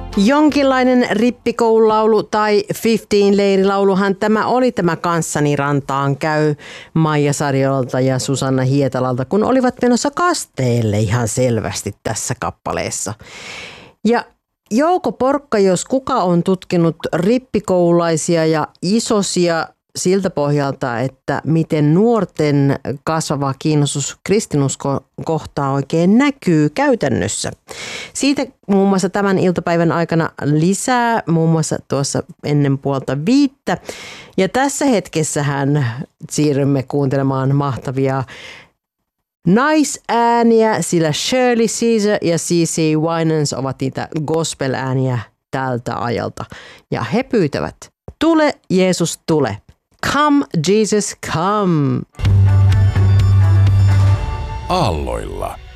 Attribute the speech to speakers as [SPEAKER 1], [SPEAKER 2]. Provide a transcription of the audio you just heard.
[SPEAKER 1] Jonkinlainen rippikoululaulu tai 15-leirilauluhan tämä oli tämä Kanssani rantaan käy Maija Sarjolalta ja Susanna Hietalalta, kun olivat menossa kasteelle ihan selvästi tässä kappaleessa. Ja Jouko Porkka, jos kuka on tutkinut rippikoululaisia ja isosia siltä pohjalta, että miten nuorten kasvava kiinnostus kristinuskon kohtaa oikein näkyy käytännössä. Siitä muun muassa tämän iltapäivän aikana lisää, muun muassa tuossa ennen 4:30. Ja tässä hetkessähän siirrymme kuuntelemaan mahtavia naisääniä, sillä Shirley Caesar ja C.C. Winans ovat niitä gospel-ääniä tältä ajalta. Ja he pyytävät, tule Jeesus tule. Come Jesus come.
[SPEAKER 2] Aalloilla.